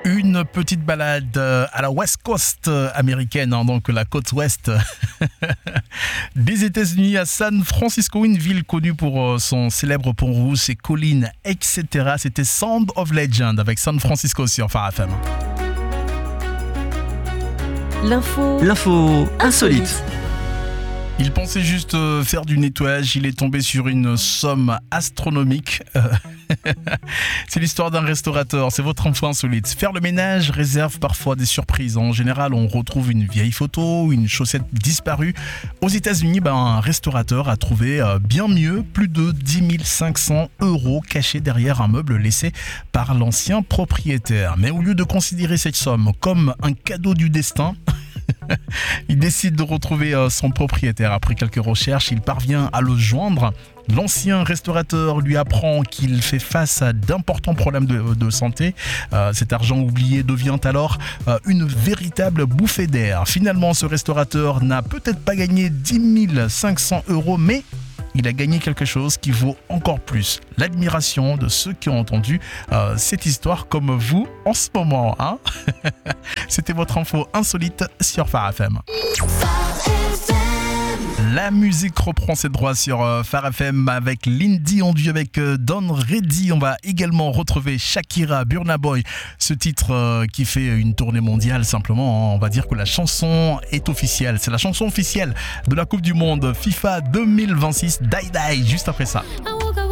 Une petite balade à la West Coast américaine, donc la côte ouest des États-Unis, à San Francisco, une ville connue pour son célèbre pont rouge, ses collines, etc. C'était Sound of Legend avec San Francisco sur Phare FM. L'info insolite. Il pensait juste faire du nettoyage, il est tombé sur une somme astronomique. C'est l'histoire d'un restaurateur, c'est votre info insolite. Faire le ménage réserve parfois des surprises. En général, on retrouve une vieille photo, une chaussette disparue. Aux États-Unis, un restaurateur a trouvé bien mieux, plus de 10 500 € cachés derrière un meuble laissé par l'ancien propriétaire. Mais au lieu de considérer cette somme comme un cadeau du destin, il décide de retrouver son propriétaire. Après quelques recherches, il parvient à le joindre. L'ancien restaurateur lui apprend qu'il fait face à d'importants problèmes de santé. Cet argent oublié devient alors une véritable bouffée d'air. Finalement, ce restaurateur n'a peut-être pas gagné 10 500 €, mais il a gagné quelque chose qui vaut encore plus l'admiration de ceux qui ont entendu cette histoire comme vous en ce moment. C'était votre info insolite sur Phare FM. La musique reprend ses droits sur Phare FM avec Lindy Ondu, avec Don Reddy. On va également retrouver Shakira, Burna Boy, ce titre qui fait une tournée mondiale. Simplement, on va dire que la chanson est officielle. C'est la chanson officielle de la Coupe du Monde FIFA 2026, Die Die, juste après ça.